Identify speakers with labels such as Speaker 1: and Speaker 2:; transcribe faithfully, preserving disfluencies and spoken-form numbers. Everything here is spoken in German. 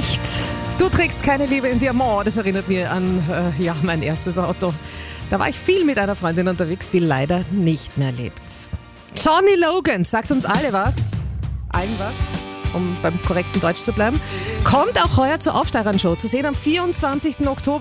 Speaker 1: nicht. Du trägst keine Liebe in Diamant. Das erinnert mich an äh, ja, mein erstes Auto. Da war ich viel mit einer Freundin unterwegs, die leider nicht mehr lebt. Johnny Logan sagt uns alle was. Allen was, um beim korrekten Deutsch zu bleiben. Kommt auch heuer zur Aufsteirern-Show zu sehen am vierundzwanzigsten Oktober.